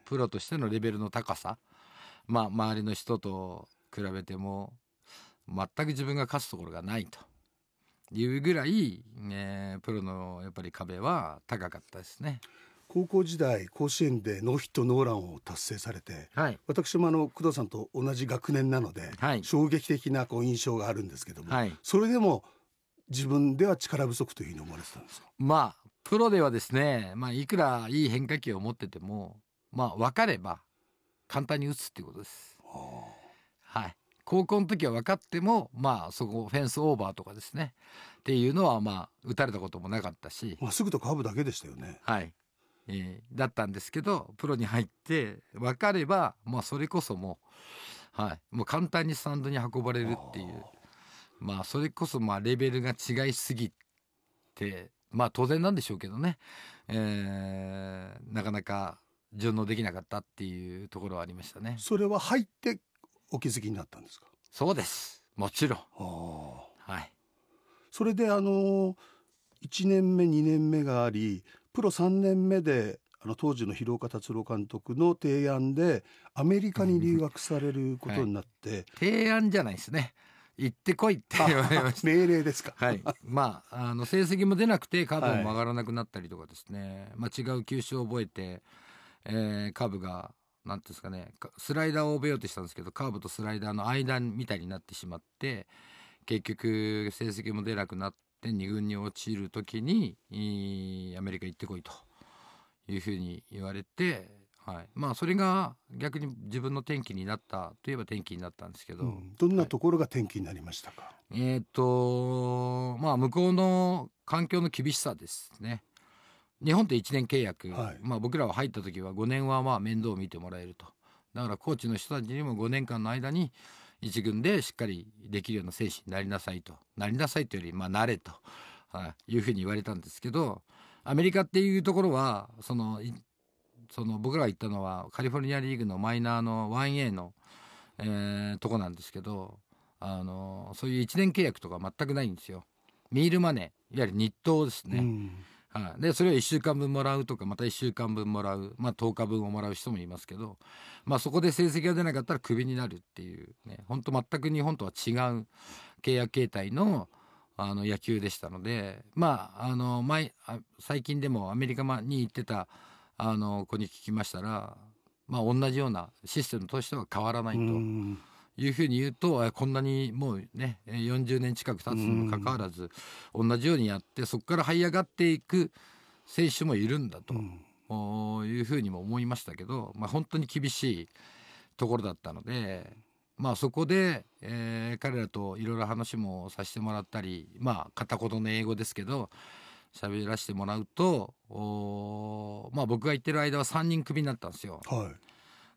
プロとしてのレベルの高さ、周りの人と比べても全く自分が勝つところがないというぐらい、プロのやっぱり壁は高かったですね。 高校時代甲子園でノーヒットノーランを達成されて、 はい、 私も工藤さんと同じ学年なので、 はい、 衝撃的な印象があるんですけども、 はい、 それでも自分では力不足というふうに思われてたんですか？ プロではですね、いくらいい変化球を持ってても分かれば簡単に打つっていうことです。はい、高校の時は分かってもそこフェンスオーバーとかですねっていうのは打たれたこともなかったし、 まっすぐとカーブだけでしたよね。 はい、だったんですけど、プロに入って分かればそれこそもう簡単にスタンドに運ばれるっていう、それこそレベルが違いすぎて当然なんでしょうけどね、なかなか順応できなかったっていうところはありましたね。 それは入ってお気づきになったんですか？ そうです、もちろん。はい、 それで1年目2年目があり、プロ3年目で当時の廣岡達郎監督の提案でアメリカに留学されることになって、はい、 提案じゃないですね、行ってこいって言われました。 命令ですか？ はい、成績も出なくてカーブも曲がらなくなったりとかですね、違う球種を覚えて、カーブがなんていうんですかね、スライダーを覚えようとしたんですけど、カーブとスライダーの間みたいになってしまって、結局成績も出なくなって2軍に落ちる時にアメリカ行ってこいというふうに言われて、はい、それが逆に自分の転機になったといえば転機になったんですけど、 どんなところが転機になりましたか？ はい、向こうの環境の厳しさですね。日本って1年契約、 はい、 僕らは入った時は5年は面倒を見てもらえると。だからコーチの人たちにも5年間の間に一軍でしっかりできるような選手になりなさいというよりなれと、いうふうに言われたんですけど、アメリカっていうところはその僕らが行ったのはカリフォルニアリーグのマイナーの 1A の、とこなんですけど、そういう1年契約とか全くないんですよ。ミールマネー、いわゆる日当ですね。でそれを1週間分もらうとか、また1週間分もらう、10日分をもらう人もいますけど、そこで成績が出なかったらクビになるっていうね、本当全く日本とは違う契約形態の野球でしたので、最近でもアメリカに行ってた子に聞きましたら、同じようなシステムとしては変わらないというふうに言うと、こんなにもうね40年近く経つにもかかわらず同じようにやってそこから這い上がっていく選手もいるんだと、いうふうにも思いましたけど、本当に厳しいところだったので、そこで、彼らといろいろ話もさせてもらったり、片言の英語ですけど喋らせてもらうと、僕が行ってる間は3人クビになったんですよ。 はい、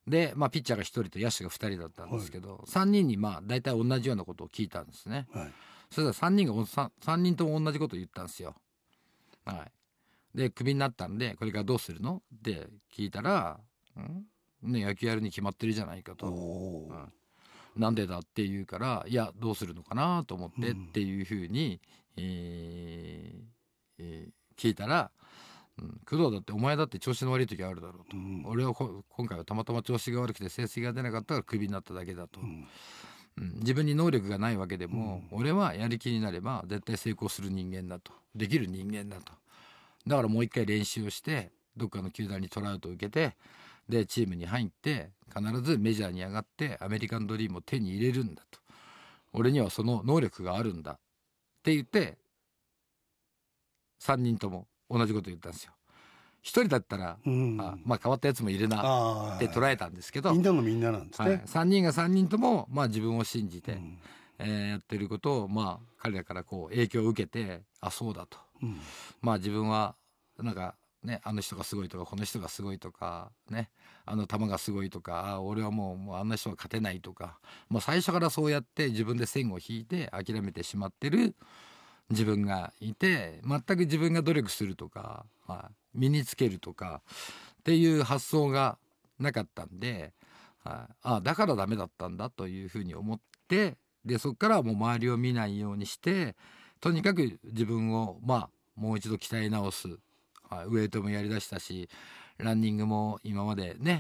で、ピッチャーが1人と野手が2人だったんですけど、3人に大体同じようなことを聞いたんですね。はい、そしたら3人とも同じことを言ったんですよ。はい、でクビになったんでこれからどうするのって聞いたら、野球やるに決まってるじゃないかと、なんでだって言うから、いやどうするのかなと思ってっていうふうに、聞いたら、工藤だってお前だって調子の悪い時あるだろうと、俺は今回はたまたま調子が悪くて成績が出なかったからクビになっただけだと、自分に能力がないわけでも、俺はやる気になれば絶対成功する人間だと、できる人間だと、だからもう一回練習をしてどっかの球団にトラウトを受けて、でチームに入って必ずメジャーに上がってアメリカンドリームを手に入れるんだと、俺にはその能力があるんだって言って3人とも同じこと言ったんですよ。一人だったら、変わったやつもいるなって捉えたんですけど、 みんなのみんななんですね。 3人が3人とも、自分を信じて、やってることを、彼らから影響を受けて、そうだと、自分はなんかね、あの人がすごいとかこの人がすごいとかね、あの球がすごいとか、俺はもうあんな人は勝てないとか、最初からそうやって自分で線を引いて諦めてしまってる自分がいて、全く自分が努力するとか、身につけるとかっていう発想がなかったんで、だからダメだったんだというふうに思って、でそこからはもう周りを見ないようにして、とにかく自分をもう一度鍛え直す、ウエイトもやりだしたし、ランニングも今までね